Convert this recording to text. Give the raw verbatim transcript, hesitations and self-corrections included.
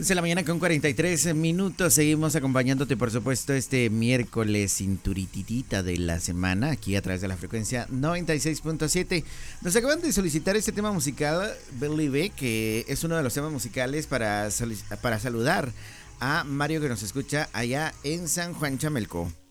once de la mañana con cuarenta y tres minutos. Seguimos acompañándote, por supuesto, este miércoles cinturititita de la semana, aquí a través de la frecuencia noventa y seis punto siete. Nos acaban de solicitar este tema musical, Believe, que es uno de los temas musicales para, para saludar a Mario, que nos escucha allá en San Juan Chamelco.